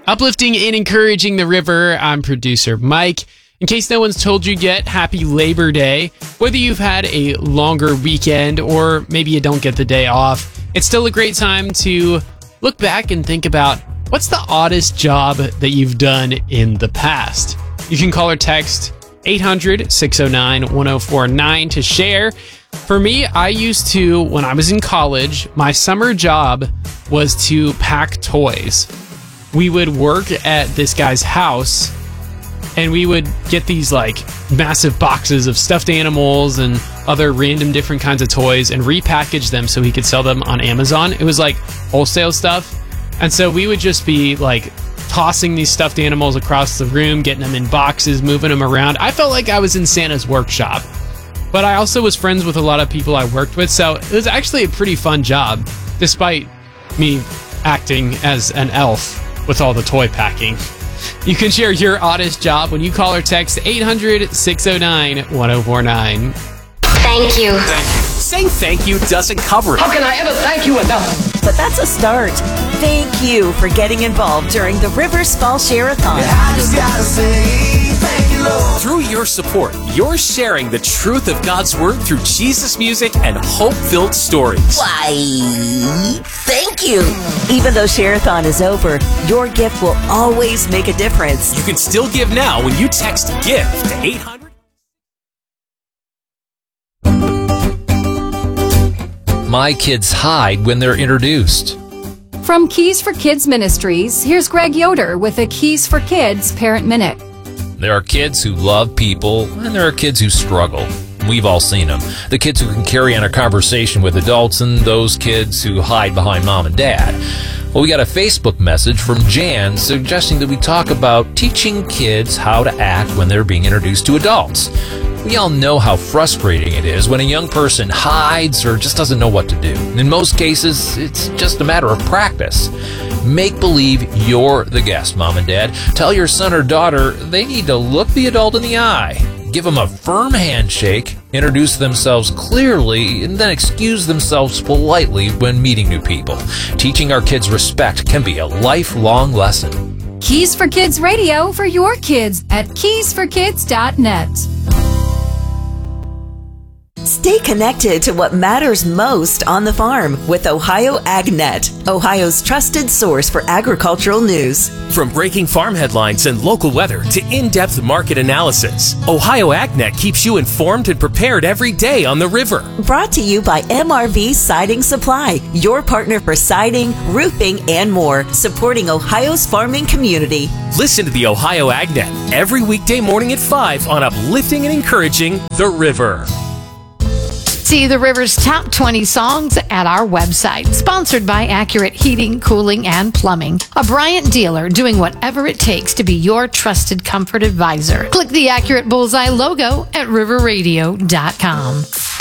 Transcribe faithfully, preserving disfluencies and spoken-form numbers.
Uplifting and encouraging the river, I'm producer Mike. In case no one's told you yet, happy Labor Day. Whether you've had a longer weekend or maybe you don't get the day off, it's still a great time to look back and think about what's the oddest job that you've done in the past. You can call or text eight hundred, six oh nine, one oh four nine to share. For me, I used to, when I was in college, my summer job was to pack toys. We would work at this guy's house and we would get these like massive boxes of stuffed animals and other random different kinds of toys and repackage them so he could sell them on Amazon. It was like wholesale stuff. And so we would just be like tossing these stuffed animals across the room, getting them in boxes, moving them around. I felt like I was in Santa's workshop. But I also was friends with a lot of people I worked with, so it was actually a pretty fun job, despite me acting as an elf with all the toy packing. You can share your oddest job when you call or text eight hundred, six oh nine, one oh four nine. Thank you. Thank you. Saying thank you doesn't cover it. How can I ever thank you enough? But that's a start. Thank you for getting involved during the Rivers Fall Share-a-thon. I just gotta say thank you, Lord. Through your support, you're sharing the truth of God's Word through Jesus music and hope-filled stories. Why, thank you. Even though Share-a-thon is over, your gift will always make a difference. You can still give now when you text GIVE to eight hundred. My kids hide when they're introduced. From Keys for Kids Ministries, here's Greg Yoder with a Keys for Kids Parent Minute. There are kids who love people, and there are kids who struggle. We've all seen them. The kids who can carry on a conversation with adults, and those kids who hide behind mom and dad. Well, we got a Facebook message from Jan suggesting that we talk about teaching kids how to act when they're being introduced to adults. We all know how frustrating it is when a young person hides or just doesn't know what to do. In most cases, it's just a matter of practice. Make believe you're the guest, mom and dad. Tell your son or daughter they need to look the adult in the eye. Give them a firm handshake, introduce themselves clearly, and then excuse themselves politely when meeting new people. Teaching our kids respect can be a lifelong lesson. Keys for Kids Radio for your kids at keys for kids dot net. Stay connected to what matters most on the farm with Ohio AgNet, Ohio's trusted source for agricultural news. From breaking farm headlines and local weather to in-depth market analysis, Ohio AgNet keeps you informed and prepared every day on the river. Brought to you by M R V Siding Supply, your partner for siding, roofing, and more, supporting Ohio's farming community. Listen to the Ohio AgNet every weekday morning at five on uplifting and encouraging the river. See the River's top twenty songs at our website. Sponsored by Accurate Heating, Cooling, and Plumbing. A Bryant dealer doing whatever it takes to be your trusted comfort advisor. Click the Accurate Bullseye logo at river radio dot com.